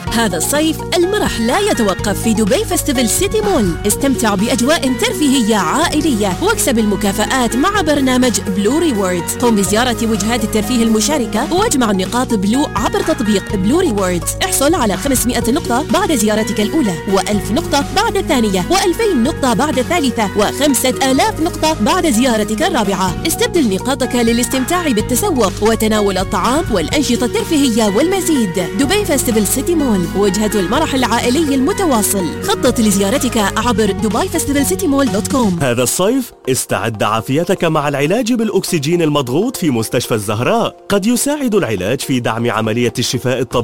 هذا الصيف المرح لا يتوقف في دبي فيستيفال سيتي مول. استمتع بأجواء ترفيهية عائلية واكسب المكافآت مع برنامج بلو ريوردز. قم بزيارة وجهات الترفيه المشاركة واجمع نقاط بلو عبر تطبيق بلو ريوردز. احصل على 500 نقطة بعد زيارتك الأولى، و1000 نقطة بعد الثانية، و2000 نقطة بعد الثالثة، و5000 نقطة بعد زيارتك الرابعة. استبدل نقاطك للاستمتاع بالتسوق وتناول الطعام والأنشطة الترفيهية والمزيد. دبي فيستيفال سيتي مول، وجهة المرح العائلي المتواصل. خطط لزيارتك عبر dubaifestivalcitymall.com. هذا الصيف استعد عافيتك مع العلاج بالأكسجين المضغوط في مستشفى الزهراء. قد يساعد العلاج في دعم عملية الشفاء الطبيعي